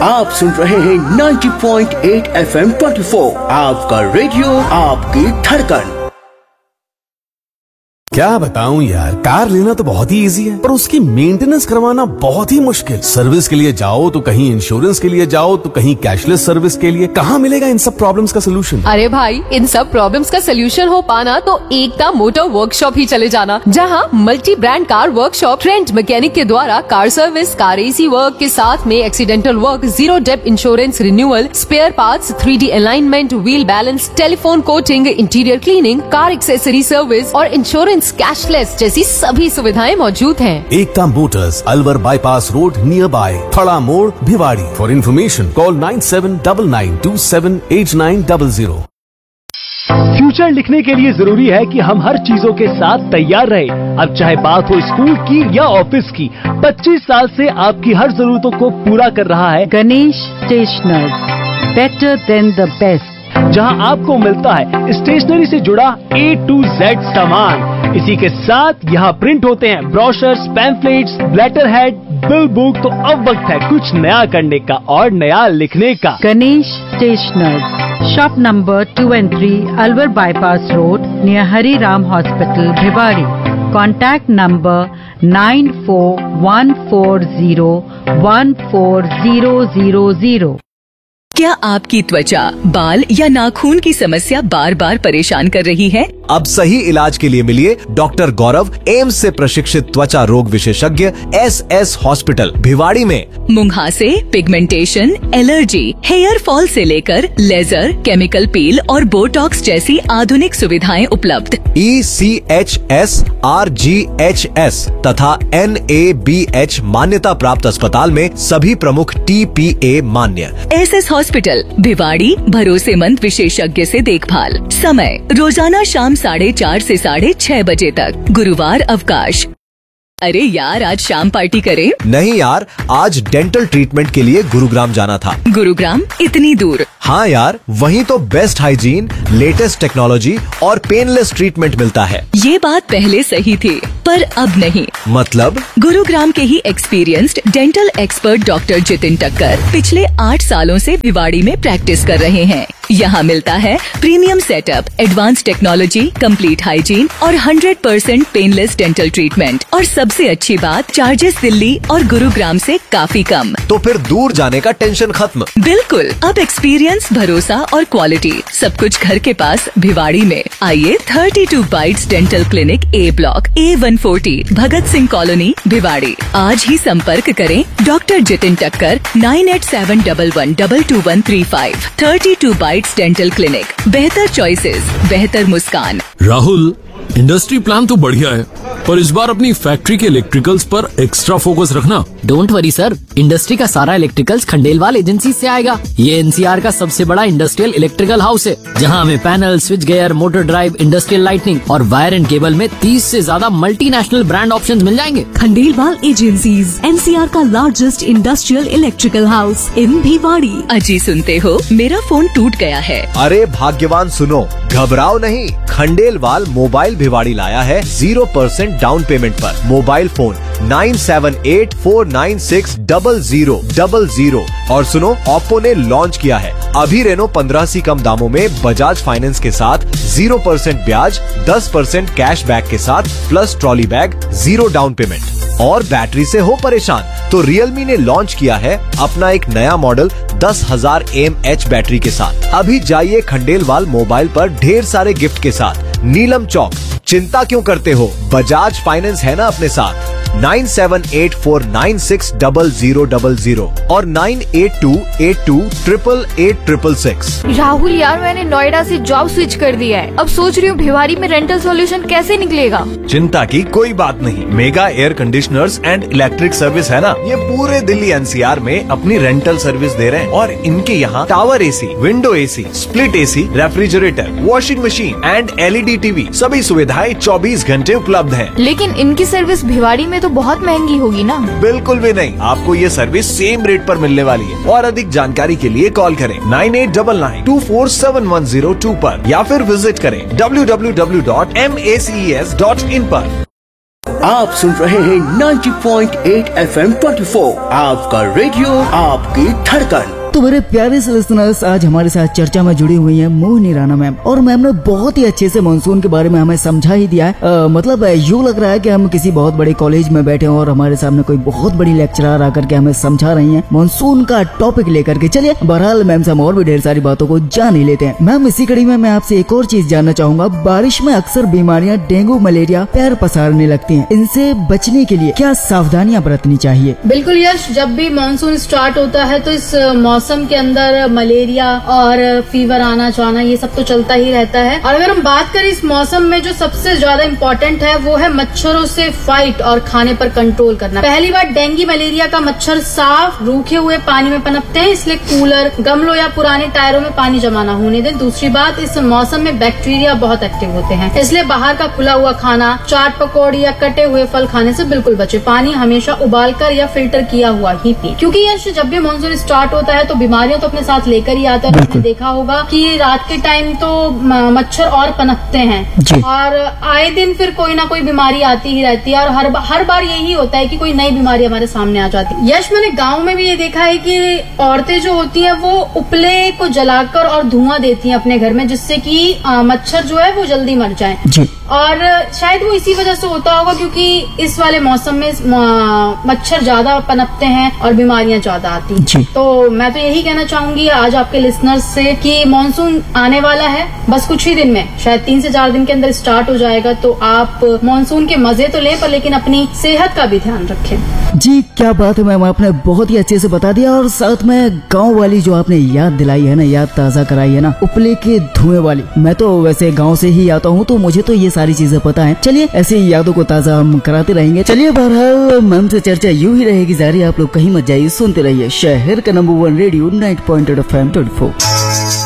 आप सुन रहे हैं 90.8 FM 24, आपका रेडियो, आपकी धड़कन। क्या बताऊं यार, कार लेना तो बहुत ही इजी है, पर उसकी मेंटेनेंस करवाना बहुत ही मुश्किल। सर्विस के लिए जाओ तो कहीं इंश्योरेंस के लिए जाओ तो कहीं कैशलेस सर्विस के लिए। कहाँ मिलेगा इन सब प्रॉब्लम्स का सोल्यूशन? अरे भाई, इन सब प्रॉब्लम्स का सोल्यूशन हो पाना तो एकता मोटर वर्कशॉप ही चले जाना, जहाँ multi brand car workshop trend mechanic के द्वारा car service, car AC work के साथ में accidental work, zero depth insurance renewal, spare parts, 3D alignment, wheel balance, telephone coating, interior cleaning, car accessory service और insurance cashless जैसी सभी सुविधाएं मौजूद हैं। एकता Motors, Alwar bypass road, near by थड़ा मोड़, Bhiwadi. For information call 9799278900। Future लिखने के लिए जरूरी है कि हम हर चीजों के साथ तैयार रहे। अब चाहे बात हो स्कूल की या ऑफिस की, 25 साल से आपकी हर जरूरतों को पूरा कर रहा है Ganesh stationers, better than the best, जहां आपको मिलता है स्टेशनरी से जुड़ा A to Z सामान। इसी के साथ यहाँ प्रिंट होते हैं brochures, pamphlets, letter head, bill book. तो अब वक्त है कुछ नया करने का और नया लिखने का। Ganesh stationers, shop number 2 and 3, Alwar bypass road, near Hari Ram hospital, Bhiwadi. Contact number 9414014000। क्या आपकी त्वचा, बाल या नाखून की समस्या बार बार परेशान कर रही है? अब सही इलाज के लिए मिलिए डॉक्टर गौरव, एम्स से प्रशिक्षित त्वचा रोग विशेषज्ञ, SS हॉस्पिटल भिवाड़ी में। मुंहासे, पिगमेंटेशन, एलर्जी, हेयर फॉल से लेकर लेजर, केमिकल पील और बोटॉक्स जैसी आधुनिक सुविधाएं उपलब्ध। ECHS, RGHS तथा NABH मान्यता प्राप्त अस्पताल में सभी प्रमुख TPA मान्य। SS हॉस्पिटल भिवाड़ी, भरोसेमंद विशेषज्ञ से देखभाल। समय रोजाना शाम 4:30 से 6:30 बजे तक। गुरुवार अवकाश। अरे यार, आज शाम पार्टी करें? नहीं यार, आज डेंटल ट्रीटमेंट के लिए गुरुग्राम जाना था। गुरुग्राम? इतनी दूर? हाँ यार, वहीं तो बेस्ट हाइजीन, लेटेस्ट टेक्नोलॉजी और पेनलेस ट्रीटमेंट मिलता है। ये बात पहले सही थी, पर अब नहीं। मतलब? गुरुग्राम के ही experienced dental expert doctor Jitin टक्कर पिछले 8 सालों से भिवाड़ी में प्रैक्टिस कर रहे हैं। यहाँ मिलता है premium setup, advance technology, complete hygiene और 100% पेनलेस डेंटल ट्रीटमेंट। और सबसे अच्छी बात, चार्जेस दिल्ली और गुरुग्राम से काफी कम। तो फिर दूर जाने का टेंशन खत्म। बिल्कुल, अब एक्सपीरियंस, भरोसा और क्वालिटी सब कुछ घर के पास भिवाड़ी में। आइए 32 bytes dental clinic, A block, A140, Bhagat Singh colony, Bhiwadi. आज ही संपर्क करें डॉक्टर जितिन टक्कर 9871112135। 32 बाइट्स डेंटल क्लिनिक, बेहतर चॉइसेस, बेहतर मुस्कान। राहुल, इंडस्ट्री प्लान तो बढ़िया है, पर इस बार अपनी फैक्ट्री के इलेक्ट्रिकल्स पर एक्स्ट्रा फोकस रखना। डोंट वरी सर, इंडस्ट्री का सारा इलेक्ट्रिकल्स खंडेलवाल एजेंसी से आएगा। ये NCR का सबसे बड़ा इंडस्ट्रियल इलेक्ट्रिकल हाउस है, जहां हमें panel, switch gear, motor drive, industrial lightning और वायर एंड केबल में 30 से ज्यादा मल्टीनेशनल ब्रांड ऑप्शंस मिल जाएंगे। खंडेलवाल एजेंसीज, NCR का largest industrial electrical house in Bhiwadi. अजी सुनते हो, मेरा फोन टूट गया है। अरे भाग्यवान सुनो, घबराओ नहीं, खंडेलवाल मोबाइल भिवाड़ी लाया है 0% डाउन पेमेंट पर। Mobile phone 9784960000। और सुनो, ओप्पो ने लॉन्च किया है अभी रेनो 15 से कम दामों में बजाज फाइनेंस के साथ 0% ब्याज, 10% कैश बैक के साथ plus trolley bag, 0 down payment. और बैटरी से हो परेशान तो रियलमी ने लॉन्च किया है अपना एक नया मॉडल 10,000 mAh बैटरी के साथ। अभी जाइए खंडेलवाल मोबाइल पर ढेर सारे गिफ्ट के साथ। नीलम चौक। चिंता क्यों करते हो, बजाज फाइनेंस है ना अपने साथ। 9784960000 और 98282866। राहुल यार, मैंने नोएडा से जॉब स्विच कर दिया है। अब सोच रही हूँ भिवाड़ी में रेंटल सॉल्यूशन कैसे निकलेगा। चिंता की कोई बात नहीं, mega air conditioners and electric service है ना, ये पूरे दिल्ली NCR में अपनी रेंटल सर्विस दे रहे हैं। और इनके यहाँ tower AC, window AC, split AC, refrigerator, washing machine and LED TV सभी सुविधाएं 24 घंटे उपलब्ध है। लेकिन इनकी सर्विस भिवाड़ी में तो बहुत महंगी होगी ना। बिल्कुल भी नहीं, आपको ये सर्विस सेम रेट पर मिलने वाली है। और अधिक जानकारी के लिए कॉल करें 9899247102 पर या फिर विजिट करें www.maces.in पर। आप सुन रहे हैं 90.8 FM 24, आपका रेडियो आपकी धड़कन। तो मेरे प्यारे से लिसनर्स, आज हमारे साथ चर्चा में जुड़ी हुई है मोहिनी राणा मैम, और मैम ने बहुत ही अच्छे से मानसून के बारे में हमें समझा ही दिया है। मतलब यूँ लग रहा है कि हम किसी बहुत बड़े कॉलेज में बैठे हैं और हमारे सामने कोई बहुत बड़ी लेक्चरर आकर के हमें समझा रही है मानसून का टॉपिक लेकर के। चलिए बहरहाल मैम से हम और भी ढेर सारी बातों को जान ही लेते हैं। मैम इसी कड़ी में मैं आपसे एक और चीज जानना चाहूंगा, बारिश में अक्सर बीमारियां डेंगू मलेरिया पैर पसारने लगती हैं, इनसे बचने के लिए क्या सावधानियां बरतनी चाहिए? बिल्कुल यश, जब भी मानसून स्टार्ट होता है तो इस मौसम के अंदर मलेरिया और फीवर आना जाना ये सब तो चलता ही रहता है। और अगर हम बात करें इस मौसम में जो सबसे ज्यादा इम्पोर्टेंट है वो है मच्छरों से फाइट और खाने पर कंट्रोल करना। पहली बात, डेंगू मलेरिया का मच्छर साफ रूखे हुए पानी में पनपते हैं, इसलिए कूलर, गमलों या पुराने टायरों में पानी जमा ना होने दें। दूसरी बात, इस मौसम में बैक्टीरिया बहुत एक्टिव होते हैं, इसलिए बाहर का खुला हुआ खाना, चाट पकौड़ी या कटे हुए फल खाने से बिल्कुल बचे। पानी हमेशा उबालकर या फिल्टर किया हुआ ही पिए, क्योंकि यश जब भी मानसून स्टार्ट होता है तो बीमारियां तो अपने साथ लेकर ही आता है। आपने देखा होगा कि रात के टाइम तो मच्छर और पनपते हैं और आए दिन फिर कोई ना कोई बीमारी आती ही रहती है, और हर बार यही होता है कि कोई नई बीमारी हमारे सामने आ जाती है। यश, मैंने गांव में भी ये देखा है कि औरतें जो होती हैं वो उपले को जलाकर और धुआं देती हैं अपने घर में, जिससे कि मच्छर जो है वो जल्दी मर जाए। और शायद वो इसी वजह से होता होगा क्योंकि इस वाले मौसम में मच्छर ज्यादा पनपते हैं और बीमारियां ज्यादा आती हैं। तो मैं तो यही कहना चाहूंगी आज आपके लिसनर्स से कि मानसून आने वाला है, बस कुछ ही दिन में, शायद 3 से 4 दिन के अंदर स्टार्ट हो जाएगा। तो आप मानसून के मजे तो लें, पर लेकिन अपनी सेहत का भी ध्यान रखें। जी क्या बात है मैम, आपने बहुत ही अच्छे से बता दिया, और साथ में गांव वाली जो आपने याद दिलाई है ना, याद ताजा कराई है ना, उपले के धुएं वाली। मैं तो वैसे गांव से ही आता हूँ तो मुझे तो ये सारी चीजें पता है। चलिए ऐसे यादों को ताजा हम कराते रहेंगे। चलिए बहरहाल मैम से चर्चा यूं ही रहेगी जारी, आप लोग कहीं मत जाइए, सुनते रहिए शहर का नंबर 1 रेडियो 90.8 FM 24।